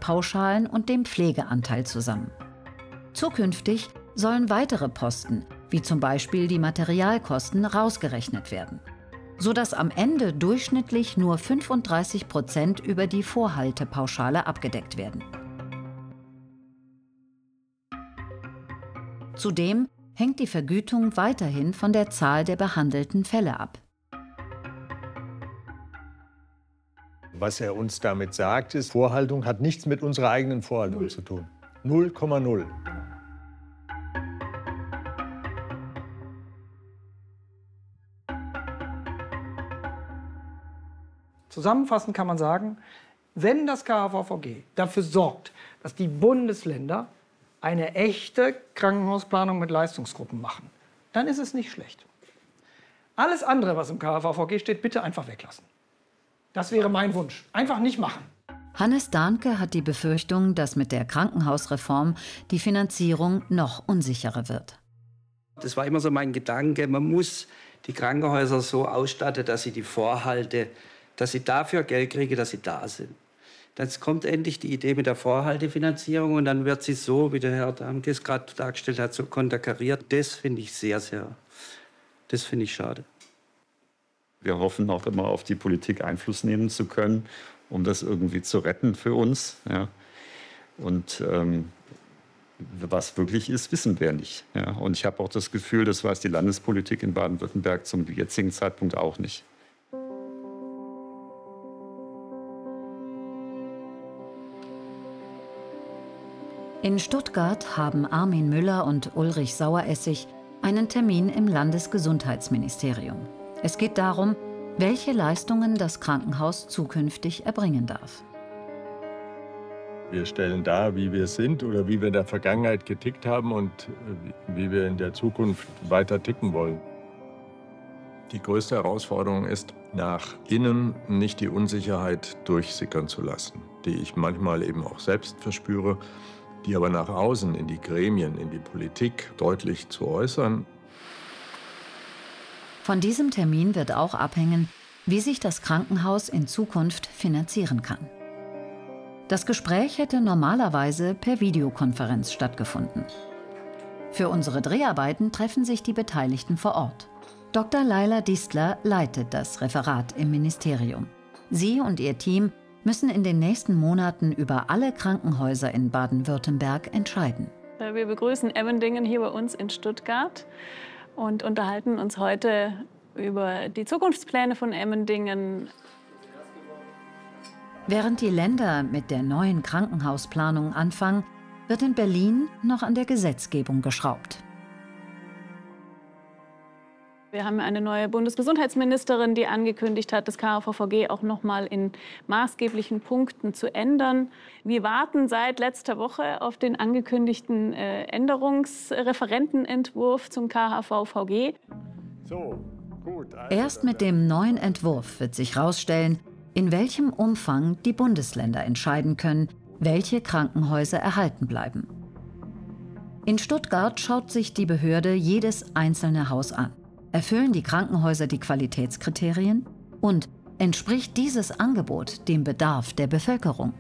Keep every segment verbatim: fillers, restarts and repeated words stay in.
Sozialpauschalen und dem Pflegeanteil zusammen. Zukünftig sollen weitere Posten, wie zum Beispiel die Materialkosten, rausgerechnet werden, sodass am Ende durchschnittlich nur fünfunddreißig Prozent über die Vorhaltepauschale abgedeckt werden. Zudem hängt die Vergütung weiterhin von der Zahl der behandelten Fälle ab. Was er uns damit sagt, ist, Vorhaltung hat nichts mit unserer eigenen Vorhaltung null. zu tun. null Komma null. Zusammenfassend kann man sagen, wenn das K H V V G dafür sorgt, dass die Bundesländer eine echte Krankenhausplanung mit Leistungsgruppen machen, dann ist es nicht schlecht. Alles andere, was im K H V V G steht, bitte einfach weglassen. Das wäre mein Wunsch. Einfach nicht machen. Hannes Dahnke hat die Befürchtung, dass mit der Krankenhausreform die Finanzierung noch unsicherer wird. Das war immer so mein Gedanke, man muss die Krankenhäuser so ausstatten, dass sie die Vorhalte, dass sie dafür Geld kriegen, dass sie da sind. Dann kommt endlich die Idee mit der Vorhaltefinanzierung und dann wird sie so, wie der Herr Dahnke es gerade dargestellt hat, so konterkariert. Das finde ich sehr, sehr, das finde ich schade. Wir hoffen auch immer auf die Politik Einfluss nehmen zu können, um das irgendwie zu retten für uns. Ja. Und ähm, was wirklich ist, wissen wir nicht. Ja. Und ich habe auch das Gefühl, das weiß die Landespolitik in Baden-Württemberg zum jetzigen Zeitpunkt auch nicht. In Stuttgart haben Armin Müller und Ulrich Saueressig einen Termin im Landesgesundheitsministerium. Es geht darum, welche Leistungen das Krankenhaus zukünftig erbringen darf. Wir stellen dar, wie wir sind oder wie wir in der Vergangenheit getickt haben und wie wir in der Zukunft weiter ticken wollen. Die größte Herausforderung ist, nach innen nicht die Unsicherheit durchsickern zu lassen, die ich manchmal eben auch selbst verspüre, die aber nach außen in die Gremien, in die Politik deutlich zu äußern. Von diesem Termin wird auch abhängen, wie sich das Krankenhaus in Zukunft finanzieren kann. Das Gespräch hätte normalerweise per Videokonferenz stattgefunden. Für unsere Dreharbeiten treffen sich die Beteiligten vor Ort. Doktor Laila Distler leitet das Referat im Ministerium. Sie und ihr Team müssen in den nächsten Monaten über alle Krankenhäuser in Baden-Württemberg entscheiden. Wir begrüßen Emmendingen hier bei uns in Stuttgart und unterhalten uns heute über die Zukunftspläne von Emmendingen. Während die Länder mit der neuen Krankenhausplanung anfangen, wird in Berlin noch an der Gesetzgebung geschraubt. Wir haben eine neue Bundesgesundheitsministerin, die angekündigt hat, das K H V V G auch noch mal in maßgeblichen Punkten zu ändern. Wir warten seit letzter Woche auf den angekündigten äh, Änderungsreferentenentwurf zum K H V V G. So, gut. Also Erst mit dem neuen Entwurf wird sich herausstellen, in welchem Umfang die Bundesländer entscheiden können, welche Krankenhäuser erhalten bleiben. In Stuttgart schaut sich die Behörde jedes einzelne Haus an. Erfüllen die Krankenhäuser die Qualitätskriterien? Und entspricht dieses Angebot dem Bedarf der Bevölkerung?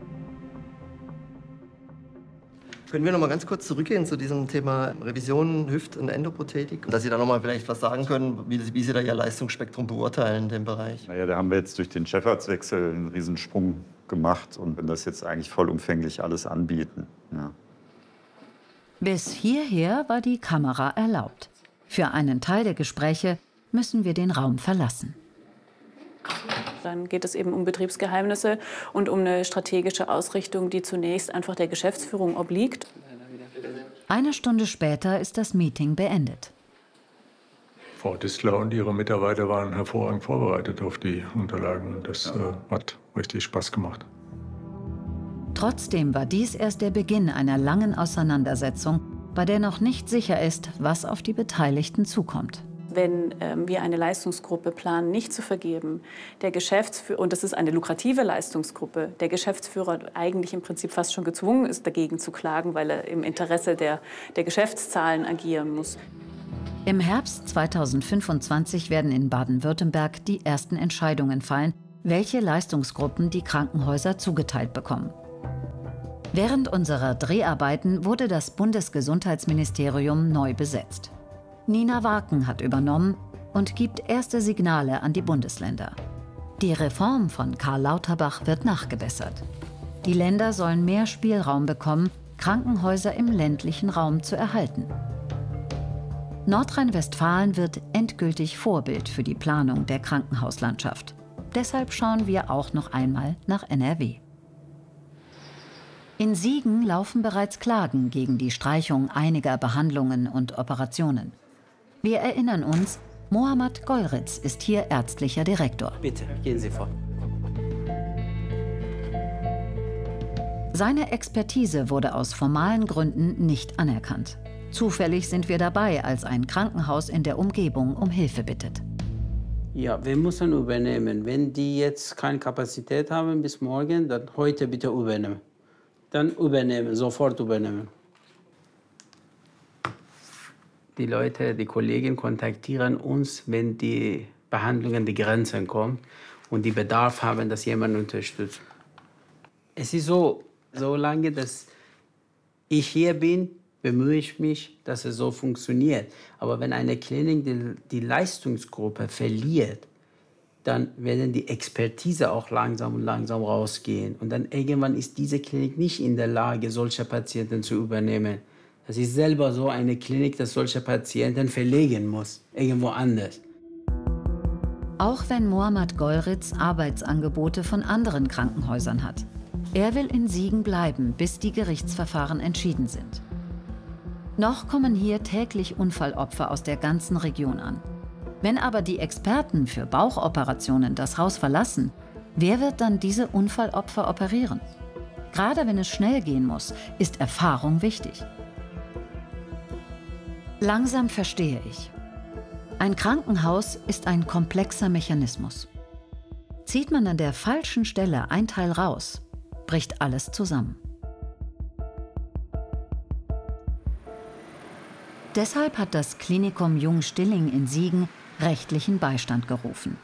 Können wir noch mal ganz kurz zurückgehen zu diesem Thema Revision, Hüft- und Endoprothetik? Dass Sie da noch mal vielleicht was sagen können, wie, wie Sie da Ihr Leistungsspektrum beurteilen in dem Bereich? Naja, da haben wir jetzt durch den Chefarztwechsel einen Riesensprung gemacht und wenn das jetzt eigentlich vollumfänglich alles anbieten. Ja. Bis hierher war die Kamera erlaubt. Für einen Teil der Gespräche müssen wir den Raum verlassen. Dann geht es eben um Betriebsgeheimnisse und um eine strategische Ausrichtung, die zunächst einfach der Geschäftsführung obliegt. Eine Stunde später ist das Meeting beendet. Frau Distler und ihre Mitarbeiter waren hervorragend vorbereitet auf die Unterlagen. Das äh, hat richtig Spaß gemacht. Trotzdem war dies erst der Beginn einer langen Auseinandersetzung, bei der noch nicht sicher ist, was auf die Beteiligten zukommt. Wenn ähm, wir eine Leistungsgruppe planen, nicht zu vergeben, der Geschäftsführer, und das ist eine lukrative Leistungsgruppe, der Geschäftsführer eigentlich im Prinzip fast schon gezwungen ist, dagegen zu klagen, weil er im Interesse der, der Geschäftszahlen agieren muss. Im Herbst zweitausendfünfundzwanzig werden in Baden-Württemberg die ersten Entscheidungen fallen, welche Leistungsgruppen die Krankenhäuser zugeteilt bekommen. Während unserer Dreharbeiten wurde das Bundesgesundheitsministerium neu besetzt. Nina Warken hat übernommen und gibt erste Signale an die Bundesländer. Die Reform von Karl Lauterbach wird nachgebessert. Die Länder sollen mehr Spielraum bekommen, Krankenhäuser im ländlichen Raum zu erhalten. Nordrhein-Westfalen wird endgültig Vorbild für die Planung der Krankenhauslandschaft. Deshalb schauen wir auch noch einmal nach N R W. In Siegen laufen bereits Klagen gegen die Streichung einiger Behandlungen und Operationen. Wir erinnern uns, Mohammad Golritz ist hier ärztlicher Direktor. Bitte, gehen Sie vor. Seine Expertise wurde aus formalen Gründen nicht anerkannt. Zufällig sind wir dabei, als ein Krankenhaus in der Umgebung um Hilfe bittet. Ja, wir müssen übernehmen. Wenn die jetzt keine Kapazität haben bis morgen, dann heute bitte übernehmen. Dann übernehmen, sofort übernehmen. Die Leute, die Kollegen kontaktieren uns, wenn die Behandlungen an die Grenzen kommen und die Bedarf haben, dass jemand unterstützt. Es ist so, solange dass ich hier bin, bemühe ich mich, dass es so funktioniert. Aber wenn eine Klinik die, die Leistungsgruppe verliert, dann werden die Expertise auch langsam und langsam rausgehen. Und dann irgendwann ist diese Klinik nicht in der Lage, solche Patienten zu übernehmen. Das ist selber so eine Klinik, dass solche Patienten verlegen muss, irgendwo anders. Auch wenn Mohammad Golritz Arbeitsangebote von anderen Krankenhäusern hat. Er will in Siegen bleiben, bis die Gerichtsverfahren entschieden sind. Noch kommen hier täglich Unfallopfer aus der ganzen Region an. Wenn aber die Experten für Bauchoperationen das Haus verlassen, wer wird dann diese Unfallopfer operieren? Gerade wenn es schnell gehen muss, ist Erfahrung wichtig. Langsam verstehe ich. Ein Krankenhaus ist ein komplexer Mechanismus. Zieht man an der falschen Stelle ein Teil raus, bricht alles zusammen. Deshalb hat das Klinikum Jung-Stilling in Siegen rechtlichen Beistand gerufen.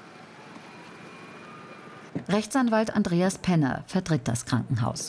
Rechtsanwalt Andreas Penner vertritt das Krankenhaus.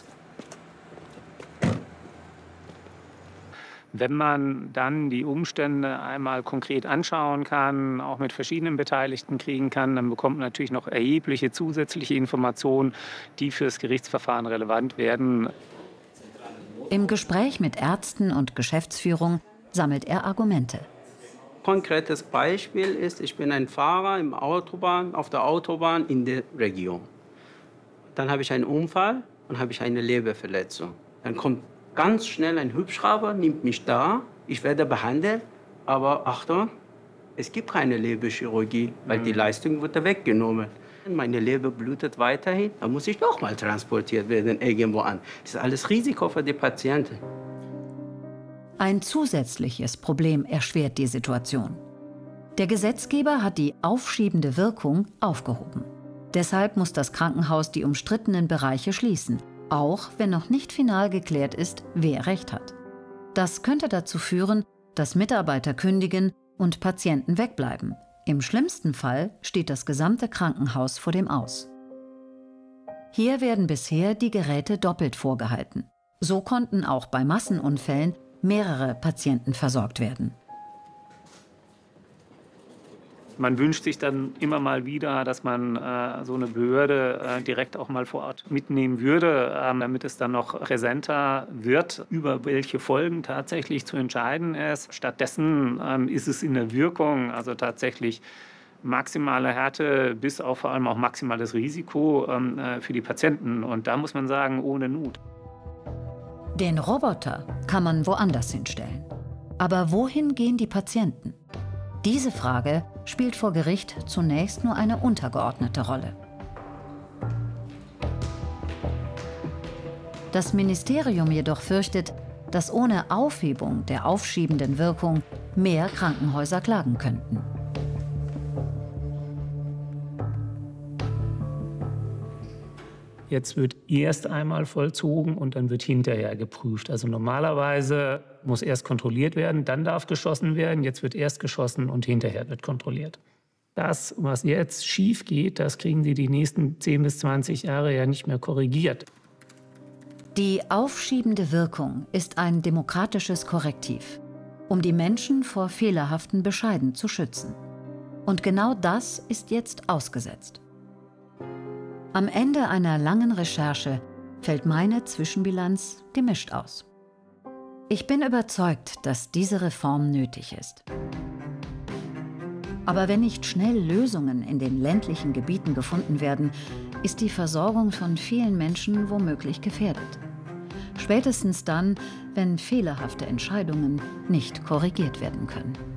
Wenn man dann die Umstände einmal konkret anschauen kann, auch mit verschiedenen Beteiligten kriegen kann, dann bekommt man natürlich noch erhebliche zusätzliche Informationen, die für das Gerichtsverfahren relevant werden. Im Gespräch mit Ärzten und Geschäftsführung sammelt er Argumente. Konkretes Beispiel ist, ich bin ein Fahrer im Autobahn, auf der Autobahn in der Region. Dann habe ich einen Unfall und habe ich eine Leberverletzung. Dann kommt ganz schnell ein Hubschrauber, nimmt mich da, ich werde behandelt, aber Achtung, es gibt keine Leberchirurgie, weil die Leistung wurde weggenommen. Meine Leber blutet weiterhin, dann muss ich doch mal transportiert werden irgendwo an. Das ist alles Risiko für die Patienten. Ein zusätzliches Problem erschwert die Situation. Der Gesetzgeber hat die aufschiebende Wirkung aufgehoben. Deshalb muss das Krankenhaus die umstrittenen Bereiche schließen, auch wenn noch nicht final geklärt ist, wer Recht hat. Das könnte dazu führen, dass Mitarbeiter kündigen und Patienten wegbleiben. Im schlimmsten Fall steht das gesamte Krankenhaus vor dem Aus. Hier werden bisher die Geräte doppelt vorgehalten. So konnten auch bei Massenunfällen mehrere Patienten versorgt werden. Man wünscht sich dann immer mal wieder, dass man äh, so eine Behörde äh, direkt auch mal vor Ort mitnehmen würde, äh, damit es dann noch präsenter wird, über welche Folgen tatsächlich zu entscheiden ist. Stattdessen ähm, ist es in der Wirkung, also tatsächlich maximale Härte bis auf vor allem auch maximales Risiko ähm, äh, für die Patienten. Und da muss man sagen, ohne Not. Den Roboter kann man woanders hinstellen. Aber wohin gehen die Patienten? Diese Frage spielt vor Gericht zunächst nur eine untergeordnete Rolle. Das Ministerium jedoch fürchtet, dass ohne Aufhebung der aufschiebenden Wirkung mehr Krankenhäuser klagen könnten. Jetzt wird erst einmal vollzogen und dann wird hinterher geprüft. Also normalerweise muss erst kontrolliert werden, dann darf geschossen werden. Jetzt wird erst geschossen und hinterher wird kontrolliert. Das, was jetzt schief geht, das kriegen Sie die nächsten zehn bis zwanzig Jahre ja nicht mehr korrigiert. Die aufschiebende Wirkung ist ein demokratisches Korrektiv, um die Menschen vor fehlerhaften Bescheiden zu schützen. Und genau das ist jetzt ausgesetzt. Am Ende einer langen Recherche fällt meine Zwischenbilanz gemischt aus. Ich bin überzeugt, dass diese Reform nötig ist. Aber wenn nicht schnell Lösungen in den ländlichen Gebieten gefunden werden, ist die Versorgung von vielen Menschen womöglich gefährdet. Spätestens dann, wenn fehlerhafte Entscheidungen nicht korrigiert werden können.